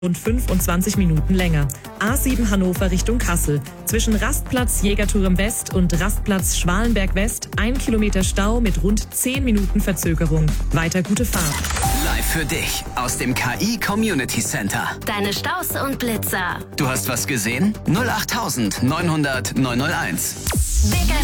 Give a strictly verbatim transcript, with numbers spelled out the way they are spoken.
und fünfundzwanzig Minuten länger. A sieben Hannover Richtung Kassel. Zwischen Rastplatz Jägerturm West und Rastplatz Schwalenberg West ein Kilometer Stau mit rund zehn Minuten Verzögerung. Weiter gute Fahrt. Live für dich aus dem K I Community Center. Deine Staus und Blitzer. Du hast was gesehen? null acht neunhundert neunhunderteins. Big